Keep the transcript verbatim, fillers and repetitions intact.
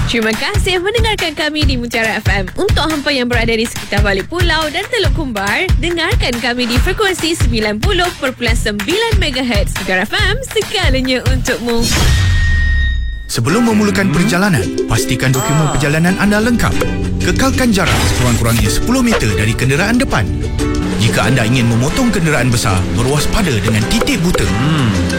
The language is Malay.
Terima kasih mendengarkan kami di Mutiara F M. Untuk hampa yang berada di sekitar balik pulau dan Teluk Kumbar, dengarkan kami di frekuensi sembilan puluh perpuluhan sembilan megahertz. Mutiara F M, segalanya untukmu. Sebelum memulakan perjalanan, pastikan dokumen perjalanan anda lengkap. Kekalkan jarak sekurang-kurangnya sepuluh meter dari kenderaan depan. Jika anda ingin memotong kenderaan besar, berwaspada dengan titik buta. Hmm.